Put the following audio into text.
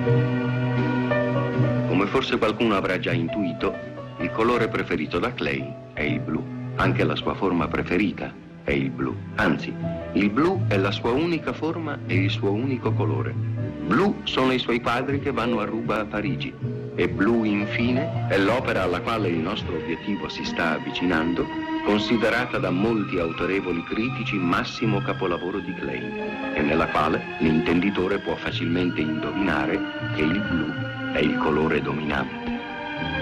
Come forse qualcuno avrà già intuito, il colore preferito da Klein è il blu. Anche la sua forma preferita è il blu. Anzi, il blu è la sua unica forma e il suo unico colore. Blu sono i suoi quadri che vanno a ruba a Parigi. E blu, infine, è l'opera alla quale il nostro obiettivo si sta avvicinando, considerata da molti autorevoli critici massimo capolavoro di Klein, e nella quale l'intenditore può facilmente indovinare che il blu è il colore dominante.